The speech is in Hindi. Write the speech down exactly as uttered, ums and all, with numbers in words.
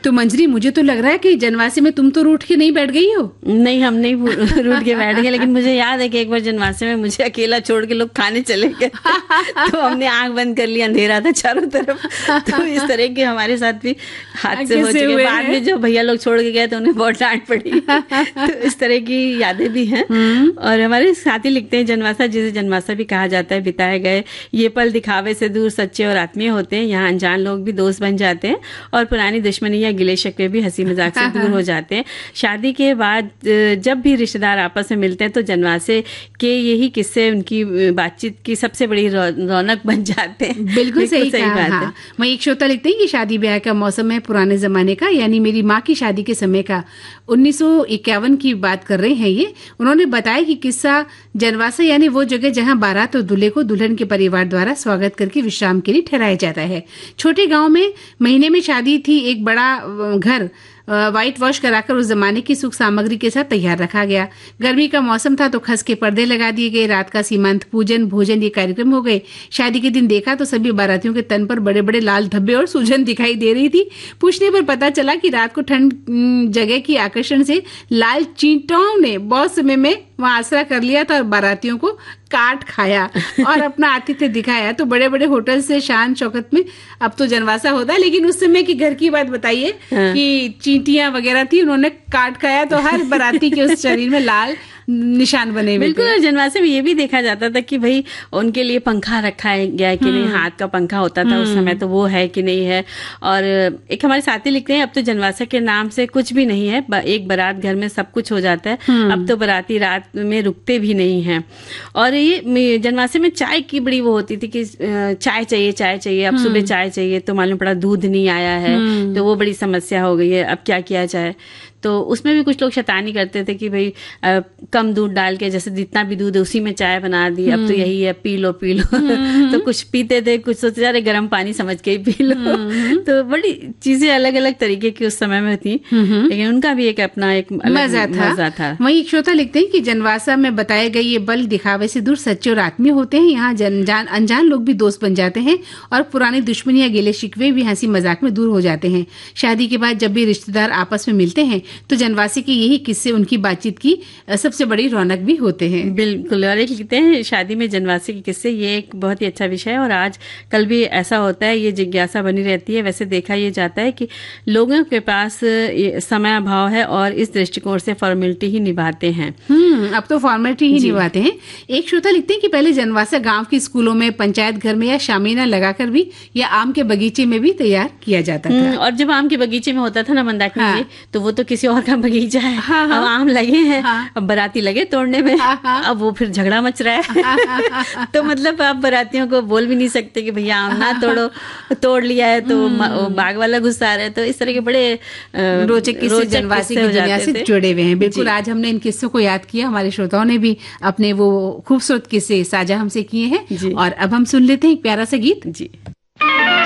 तो मंजरी, मुझे तो लग रहा है कि जनवासे में तुम तो रूठ के नहीं बैठ गई हो। नहीं, हम नहीं रूठ के बैठ गए, लेकिन मुझे याद है कि एक बार जनवासे में मुझे अकेला छोड़ के लोग खाने चले गए तो हमने आंख बंद कर ली, अंधेरा था चारों तरफ। तो इस तरह के हमारे साथ भी हादसे हो चुके। बाद में जो भैया लोग छोड़ के गए तो उन्हें बहुत डांट पड़ी। तो इस तरह की यादें भी हैं। और हमारे साथी लिखते हैं, जनवासा जिसे जनवासा भी कहा जाता है, बिताए गए ये पल दिखावे से दूर सच्चे और आत्मीय होते हैं। यहाँ अनजान लोग भी दोस्त बन जाते हैं और पुरानी दुश्मनी या गिले शिकवे भी हंसी मजाक से दूर हो जाते हैं। शादी के बाद जब भी रिश्तेदार आपस में मिलते हैं तो जनवासे के यही किस्से उनकी बातचीत की सबसे बड़ी रौनक बन जाते हैं। बिल्कुल सही, सही बात हाँ। है। वहीं एक श्रोता लिखते हैं कि शादी ब्याह का मौसम है पुराने जमाने का, यानी मेरी माँ की शादी के समय का, उन्नीस सौ इक्यावन की बात कर रहे हैं ये। उन्होंने बताया कि किस्सा जनवासा यानी वो जगह जहाँ बारात और दूल्हे को दुल्हन के परिवार द्वारा स्वागत करके विश्राम के लिए ठहराया जाता है। छोटे गांव में महीने में शादी थी। एक बड़ा घर व्हाइट वॉश कराकर उस जमाने की सुख सामग्री के साथ तैयार रखा गया। गर्मी का मौसम था तो खस के पर्दे लगा दिए गए। रात का सीमांत पूजन भोजन ये कार्यक्रम हो गए। शादी के दिन देखा तो सभी बारातियों के तन पर बड़े बड़े लाल धब्बे और सूजन दिखाई दे रही थी। पूछने पर पता चला कि रात को ठंड जगह की आकर्षण से लाल चींटियों ने बहुत समय में वहां आसरा कर लिया था और बारातियों को काट खाया और अपना आतिथ्य दिखाया। तो बड़े बड़े होटल से शान शौकत में अब तो जनवासा होता है, लेकिन उस समय की घर की बात बताइए हाँ। कि चींटियां वगैरह थी, उन्होंने काट खाया तो हर बाराती के उस शरीर में लाल निशान बने हुए। बिल्कुल, जनवासे में ये भी देखा जाता था कि भाई उनके लिए पंखा रखा गया है कि नहीं, हाथ का पंखा होता था उस समय, तो वो है कि नहीं है। और एक हमारे साथी लिखते हैं, अब तो जनवासा के नाम से कुछ भी नहीं है, एक बारात घर में सब कुछ हो जाता है। अब तो बाराती रात में रुकते भी नहीं हैं। और ये जनवासे में चाय की बड़ी वो होती थी कि चाय चाहिए चाय चाहिए, अब सुबह चाय चाहिए तो मालूम पड़ा दूध नहीं आया है, तो वो बड़ी समस्या हो गई है, अब क्या किया जाए। तो उसमें भी कुछ लोग शैतानी करते थे कि भाई आ, कम दूध डाल के, जैसे जितना भी दूध है उसी में चाय बना दी, अब तो यही है, पी लो पी लो। तो कुछ पीते थे, कुछ सोचते जा रहे गर्म पानी समझ के ही पी लो। तो बड़ी चीजें अलग अलग तरीके की उस समय में थी, लेकिन उनका भी एक अपना एक मजा था, मजा था। वहीं एक श्रोता लिखते हैं कि जनवासा में बताए गए ये बल दिखावे से दूर सच्चे और आत्मीय होते हैं। यहाँ जान अनजान लोग भी दोस्त बन जाते हैं और पुरानी दुश्मनी या गिले शिकवे भी हंसी मजाक में दूर हो जाते हैं। शादी के बाद जब भी रिश्तेदार आपस में मिलते हैं तो जनवासे के यही किस्से उनकी बातचीत की सबसे बड़ी रौनक भी होते हैं। बिल्कुल। और एक लिखते हैं, शादी में जनवासे के किस्से, ये एक बहुत ही अच्छा विषय है और आज कल भी ऐसा होता है, ये जिज्ञासा बनी रहती है। वैसे देखा ये जाता है कि लोगों के पास समय अभाव है और इस दृष्टिकोण से फॉर्मेलिटी ही निभाते हैं। हम्म अब तो फॉर्मेलिटी ही निभाते हैं। एक श्रोता लिखते हैं कि पहले जनवासा गांव के स्कूलों में, पंचायत घर में या शामियाना लगाकर भी या आम के बगीचे में भी तैयार किया जाता था। और जब आम के बगीचे में होता था ना मंदाकिनी हाँ। तो वो तो किसी और का बगीचा है, हाँ, हाँ, अब आम लगे हैं, हाँ, अब बाराती लगे तोड़ने में, हाँ, हाँ, अब वो फिर झगड़ा मच रहा है। हाँ, तो मतलब आप बारातियों को बोल भी नहीं सकते कि भैया आम ना तोड़ो, तोड़ लिया है तो बाग वाला गुस्सा रहा है। तो इस तरह के बड़े रोचक किस्से जनवासी की दुनिया से जुड़े हुए हैं। बिल्कुल, आज हमने इन किस्सों को याद किया, हमारे श्रोताओं ने भी अपने वो खूबसूरत किस्से साझा हमसे किए हैं। और अब हम सुन लेते हैं एक प्यारा सा गीत। जी।